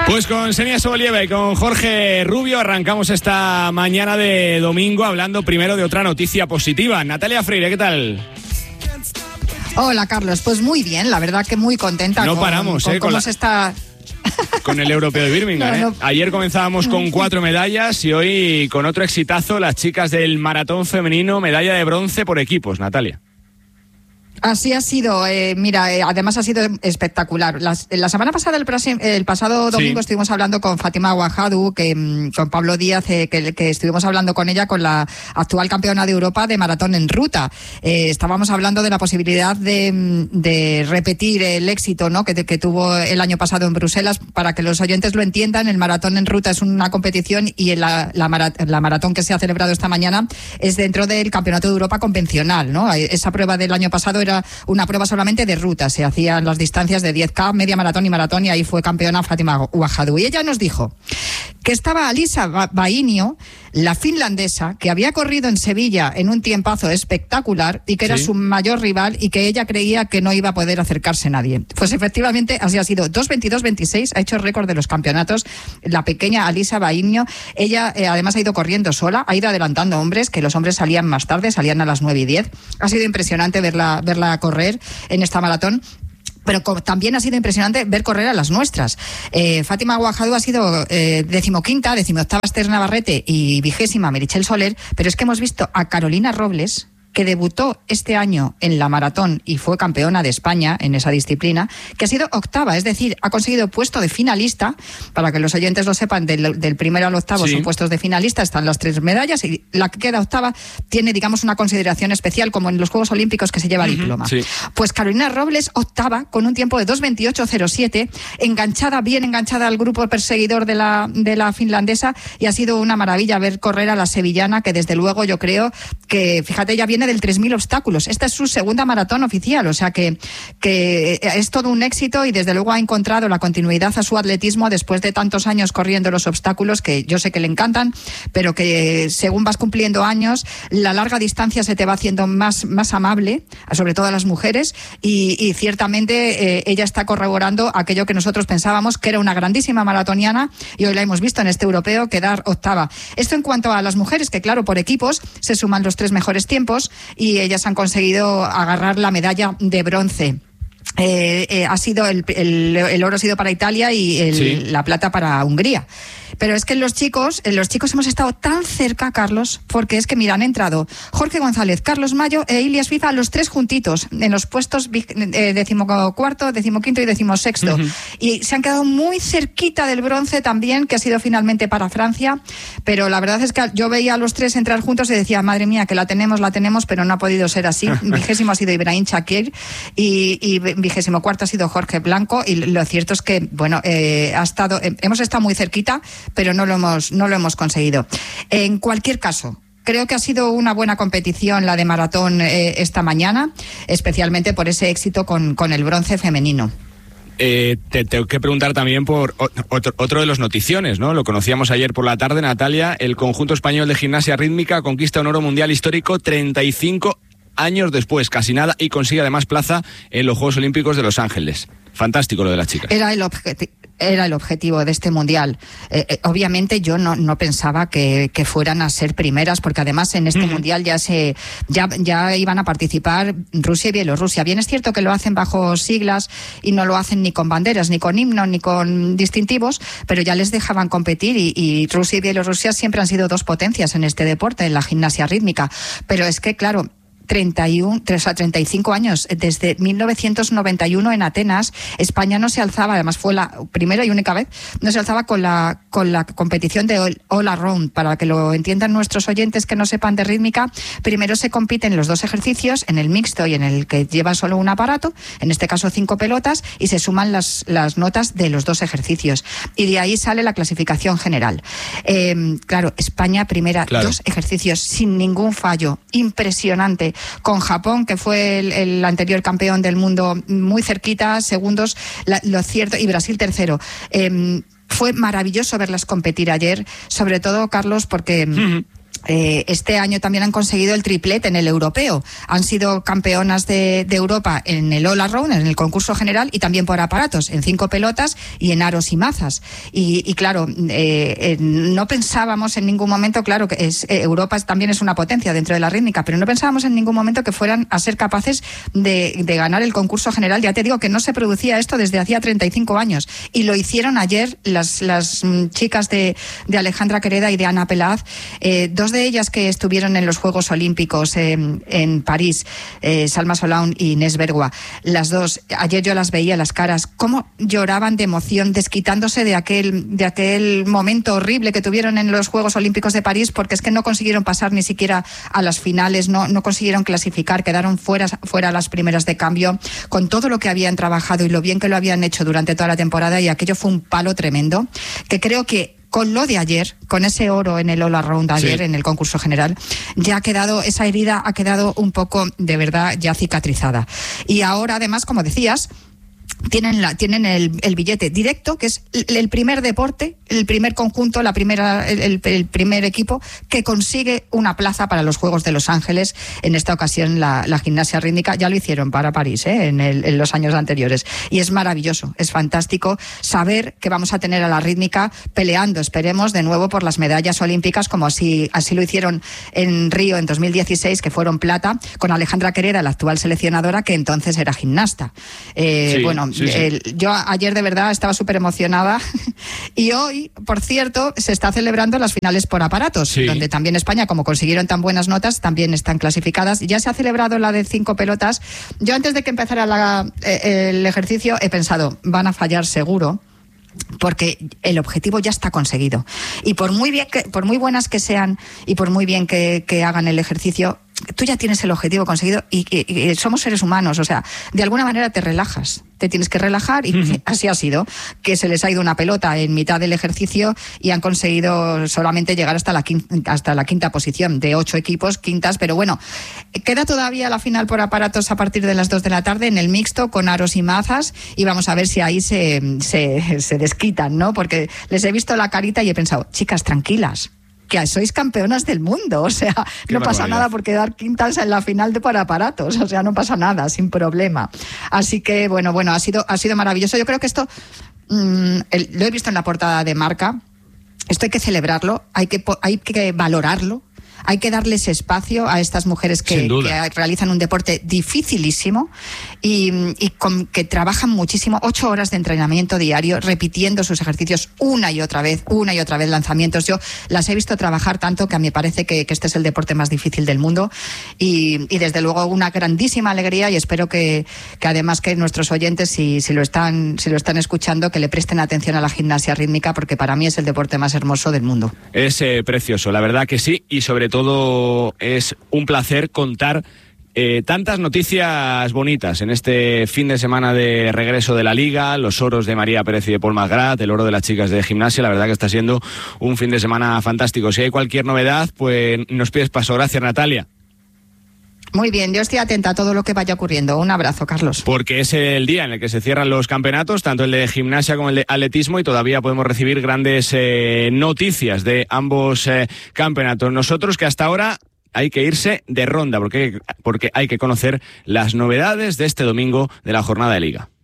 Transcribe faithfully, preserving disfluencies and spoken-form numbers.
Pues con Xenia Sobolieva y con Jorge Rubio arrancamos esta mañana de domingo hablando primero de otra noticia positiva. Natalia Freire, ¿qué tal? Hola, Carlos. Pues muy bien, la verdad que muy contenta. No con, paramos, con ¿eh? cómo Con la... se está... Con el europeo de Birmingham, no, no. ¿eh? Ayer comenzábamos con cuatro medallas y hoy con otro exitazo, las chicas del maratón femenino, medalla de bronce por equipos, Natalia. Así ha sido, eh, mira, eh, además ha sido espectacular. Las, la semana pasada, el, el pasado domingo, sí. estuvimos hablando con Fátima Ouahdou, que, con Pablo Díaz, eh, que, que estuvimos hablando con ella, con la actual campeona de Europa de maratón en ruta. Eh, estábamos hablando de la posibilidad de, de repetir el éxito, ¿no?, que, que tuvo el año pasado en Bruselas. Para que los oyentes lo entiendan, el maratón en ruta es una competición y la, la, marat, la maratón que se ha celebrado esta mañana es dentro del Campeonato de Europa convencional, ¿no? Esa prueba del año pasado era una prueba solamente de ruta, se hacían las distancias de diez K, media maratón y maratón, y ahí fue campeona Fátima Ouahdou. Y ella nos dijo que estaba Alisa Bainio, la finlandesa, que había corrido en Sevilla en un tiempazo espectacular y que era ¿Sí? su mayor rival, y que ella creía que no iba a poder acercarse nadie. Pues efectivamente así ha sido. dos veintidós veintiséis ha hecho el récord de los campeonatos la pequeña Alisa Bainio. Ella eh, además ha ido corriendo sola, ha ido adelantando hombres, que los hombres salían más tarde, salían a las nueve y diez. Ha sido impresionante verla, verla correr en esta maratón. Pero también ha sido impresionante ver correr a las nuestras. Eh, Fátima Ouahdou ha sido eh, decimoquinta, decimoctava Esther Navarrete y vigésima Meritxell Soler, pero es que hemos visto a Carolina Robles, que debutó este año en la maratón y fue campeona de España en esa disciplina, que ha sido octava, es decir, ha conseguido puesto de finalista. Para que los oyentes lo sepan, del, del primero al octavo sí. son puestos de finalista, están las tres medallas, y la que queda octava tiene, digamos, una consideración especial, como en los Juegos Olímpicos, que se lleva uh-huh, diploma. Sí. Pues Carolina Robles, octava, con un tiempo de dos veintiocho cero siete, enganchada, bien enganchada al grupo perseguidor de la, de la finlandesa, y ha sido una maravilla ver correr a la sevillana, que desde luego yo creo que, fíjate, ya viene del tres mil obstáculos. Esta es su segunda maratón oficial, o sea que, que es todo un éxito, y desde luego ha encontrado la continuidad a su atletismo después de tantos años corriendo los obstáculos, que yo sé que le encantan, pero que según vas cumpliendo años, la larga distancia se te va haciendo más, más amable, sobre todo a las mujeres, y, y ciertamente eh, ella está corroborando aquello que nosotros pensábamos, que era una grandísima maratoniana, y hoy la hemos visto en este europeo quedar octava. Esto en cuanto a las mujeres, que claro, por equipos se suman los tres mejores tiempos, y ellas han conseguido agarrar la medalla de bronce. Eh, eh, ha sido el, el, el oro ha sido para Italia y el, sí. la plata para Hungría. Pero es que en los chicos, en los chicos hemos estado tan cerca, Carlos, porque es que, mira, han entrado Jorge González, Carlos Mayo e Ilias Fifa, los tres juntitos, en los puestos eh, decimocuarto, decimoquinto y decimosexto. Uh-huh. Y se han quedado muy cerquita del bronce también, que ha sido finalmente para Francia. Pero la verdad es que yo veía a los tres entrar juntos y decía, madre mía, que la tenemos, la tenemos, pero no ha podido ser así. Vigésimo ha sido Ibrahim Shakir y, y vigésimo cuarto ha sido Jorge Blanco. Y lo cierto es que, bueno, eh, ha estado, eh, hemos estado muy cerquita, pero no lo hemos, no lo hemos conseguido. En cualquier caso, creo que ha sido una buena competición la de maratón eh, esta mañana, especialmente por ese éxito con, con el bronce femenino. Eh, te tengo que preguntar también por otro, otro de los noticiones, ¿no? Lo conocíamos ayer por la tarde, Natalia. El conjunto español de gimnasia rítmica conquista un oro mundial histórico treinta y cinco años después, casi nada, y consigue además plaza en los Juegos Olímpicos de Los Ángeles. Fantástico lo de las chicas. Era el objetivo. Era el objetivo de este mundial. Eh, eh, obviamente yo no, no pensaba que, que fueran a ser primeras, porque además en este uh-huh. mundial ya se ya, ya iban a participar Rusia y Bielorrusia. Bien es cierto que lo hacen bajo siglas y no lo hacen ni con banderas, ni con himno, ni con distintivos, pero ya les dejaban competir, y, y Rusia y Bielorrusia siempre han sido dos potencias en este deporte, en la gimnasia rítmica. Pero es que, claro, treinta y uno, treinta y cinco años, desde mil novecientos noventa y uno en Atenas, España no se alzaba, además fue la primera y única vez, no se alzaba con la con la competición de all, all around. Para que lo entiendan nuestros oyentes que no sepan de rítmica, primero se compiten los dos ejercicios, en el mixto y en el que lleva solo un aparato, en este caso cinco pelotas, y se suman las, las notas de los dos ejercicios, y de ahí sale la clasificación general. Eh, claro, España primera, claro. dos ejercicios sin ningún fallo, impresionante. Con Japón, que fue el, el anterior campeón del mundo, muy cerquita, segundos, la, lo cierto, y Brasil tercero. Eh, fue maravilloso verlas competir ayer, sobre todo, Carlos, porque... Uh-huh. Eh, este año también han conseguido el triplete en el europeo. Han sido campeonas de, de Europa en el all around, en el concurso general, y también por aparatos, en cinco pelotas y en aros y mazas. Y, y claro, eh, eh, no pensábamos en ningún momento, claro, que es, eh, Europa también es una potencia dentro de la rítmica, pero no pensábamos en ningún momento que fueran a ser capaces de, de ganar el concurso general. Ya te digo que no se producía esto desde hacía treinta y cinco años. Y lo hicieron ayer las, las chicas de, de Alejandra Quereda y de Ana Pelaz, eh, dos de ellas que estuvieron en los Juegos Olímpicos eh, en París, eh, Salma Solaun y Inés Bergua. Las dos, ayer yo las veía las caras, cómo lloraban de emoción, desquitándose de aquel, de aquel momento horrible que tuvieron en los Juegos Olímpicos de París, porque es que no consiguieron pasar ni siquiera a las finales, no, no consiguieron clasificar, quedaron fuera, fuera las primeras de cambio, con todo lo que habían trabajado y lo bien que lo habían hecho durante toda la temporada, y aquello fue un palo tremendo, que creo que con lo de ayer, con ese oro en el all around ayer, sí, en el concurso general, ya ha quedado, esa herida ha quedado un poco, de verdad, ya cicatrizada. Y ahora, además, como decías, tienen la tienen el, el billete directo, que es el, el primer deporte, el primer conjunto, la primera el, el, el primer equipo que consigue una plaza para los Juegos de Los Ángeles. En esta ocasión la, la gimnasia rítmica, ya lo hicieron para París, ¿eh? en, el, en los años anteriores, y es maravilloso, es fantástico saber que vamos a tener a la rítmica peleando, esperemos, de nuevo por las medallas olímpicas, como así así lo hicieron en Río en dos mil dieciséis, que fueron plata, con Alejandra Quereda, la actual seleccionadora, que entonces era gimnasta. Eh, sí. Bueno, Sí, sí. El, yo ayer de verdad estaba súper emocionada y hoy, por cierto, se está celebrando las finales por aparatos, sí, donde también España, como consiguieron tan buenas notas, también están clasificadas. Ya se ha celebrado la de cinco pelotas. Yo antes de que empezara la, eh, el ejercicio he pensado, van a fallar seguro, porque el objetivo ya está conseguido. Y por muy bien que, por muy buenas que sean y por muy bien que, que hagan el ejercicio, tú ya tienes el objetivo conseguido y, y, y somos seres humanos, o sea, de alguna manera te relajas, te tienes que relajar y uh-huh. así ha sido, que se les ha ido una pelota en mitad del ejercicio y han conseguido solamente llegar hasta la quinta, hasta la quinta posición de ocho equipos, quintas, pero bueno, queda todavía la final por aparatos a partir de las dos de la tarde en el mixto con aros y mazas y vamos a ver si ahí se, se, se desquitan, ¿no? Porque les he visto la carita y he pensado, chicas, tranquilas, que sois campeonas del mundo, o sea, Qué no pasa nada por quedar quintas en la final de por aparatos, o sea, no pasa nada, sin problema. Así que, bueno, bueno, ha sido, ha sido maravilloso. Yo creo que esto, mmm, el, lo he visto en la portada de Marca, esto hay que celebrarlo, hay que, hay que valorarlo, hay que darles espacio a estas mujeres que, que realizan un deporte dificilísimo y, y con, que trabajan muchísimo, ocho horas de entrenamiento diario, repitiendo sus ejercicios una y otra vez, una y otra vez lanzamientos. Yo las he visto trabajar tanto que a mí me parece que, que este es el deporte más difícil del mundo y, y desde luego una grandísima alegría y espero que, que además que nuestros oyentes, si, si, lo están, si lo están escuchando, que le presten atención a la gimnasia rítmica porque para mí es el deporte más hermoso del mundo. Es eh, precioso, la verdad que sí, y sobre todo todo es un placer contar eh, tantas noticias bonitas en este fin de semana de regreso de la Liga, los oros de María Pérez y de Paul Magrat, el oro de las chicas de gimnasia. La verdad que está siendo un fin de semana fantástico. Si hay cualquier novedad, pues nos pides paso. Gracias, Natalia. Muy bien, yo estoy atenta a todo lo que vaya ocurriendo. Un abrazo, Carlos. Porque es el día en el que se cierran los campeonatos, tanto el de gimnasia como el de atletismo, y todavía podemos recibir grandes eh, noticias de ambos eh, campeonatos. Nosotros que hasta ahora hay que irse de ronda, porque, porque hay que conocer las novedades de este domingo de la jornada de Liga.